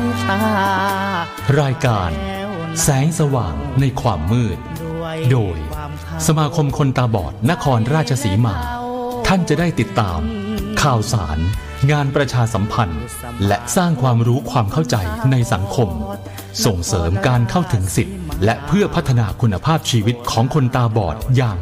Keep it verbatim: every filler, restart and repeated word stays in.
ตารายการแสงสว่างในความมืดโดยสมาคมคนตาบอดนครราชสีมาท่านจะได้ติดตามข่าวสารงานประชาสัมพันธ์และสร้างความรู้ความเข้าใจในสังคมส่งเสริมการเข้าถึงสิทธิและเพื่อพัฒนาคุณภาพชีวิตของคนตาบอดอย่าง